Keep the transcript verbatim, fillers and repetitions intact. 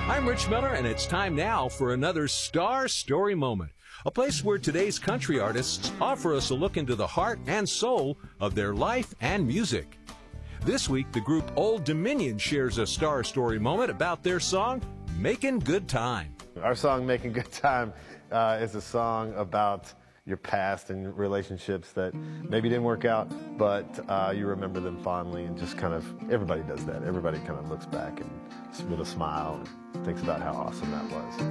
I'm Rich Miller, and it's time now for another Star Story Moment, a place where today's country artists offer us a look into the heart and soul of their life and music. This week, the group Old Dominion shares a Star Story Moment about their song, Making Good Time. Our song, Making Good Time, uh, is a song about your past and relationships that maybe didn't work out, but uh, you remember them fondly, and just kind of, everybody does that. Everybody kind of looks back and with a smile and thinks about how awesome that was.